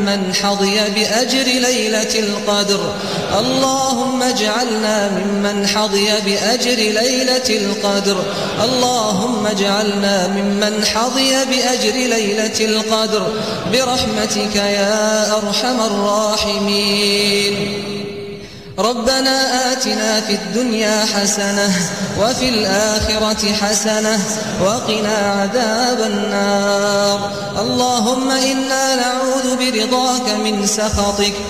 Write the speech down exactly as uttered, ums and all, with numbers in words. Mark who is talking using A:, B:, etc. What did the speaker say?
A: من حظي بأجر ليلة القدر اللهم اجعلنا ممن حظي بأجر ليلة القدر اللهم اجعلنا ممن حظي بأجر ليلة القدر برحمتك يا أرحم الراحمين. ربنا آتنا في الدنيا حسنة وفي الآخرة حسنة وقنا عذاب النار. اللهم إنا نعوذ برضاك من سخطك